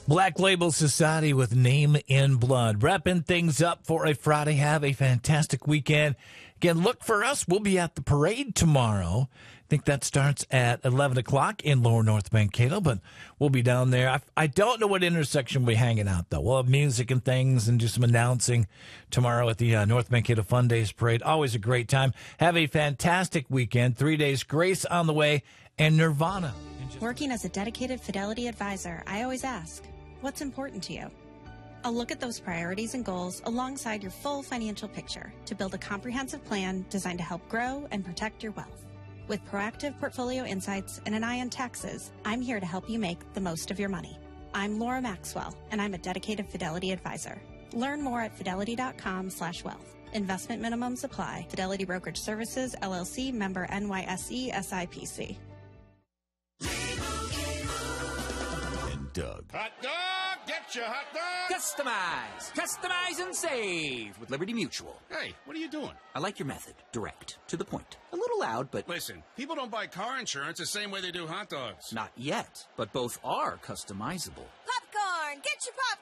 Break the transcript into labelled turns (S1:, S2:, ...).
S1: Black Label Society with Name in Blood. Wrapping things up for a Friday. Have a fantastic weekend. Again, look for us. We'll be at the parade tomorrow. I think that starts at 11 o'clock in Lower North Mankato, but we'll be down there. I don't know what intersection we'll be hanging out, though. We'll have music and things and do some announcing tomorrow at the North Mankato Fun Days Parade. Always a great time. Have a fantastic weekend. 3 days, Grace on the way, and Nirvana.
S2: Working as a dedicated Fidelity advisor, I always ask, what's important to you? I'll look at those priorities and goals alongside your full financial picture to build a comprehensive plan designed to help grow and protect your wealth. With proactive portfolio insights and an eye on taxes, I'm here to help you make the most of your money. I'm Laura Maxwell, and I'm a dedicated Fidelity advisor. Learn more at fidelity.com/wealth. Investment minimums apply. Fidelity Brokerage Services, LLC, member NYSE, SIPC.
S3: And Doug.
S4: Hot dog! Get your hot dog!
S5: Customize and save with Liberty Mutual.
S4: Hey, what are you doing?
S5: I like your method. Direct. To the point. A little loud, but...
S4: Listen, people don't buy car insurance the same way they do hot dogs.
S5: Not yet, but both are customizable.
S6: Popcorn! Get your popcorn!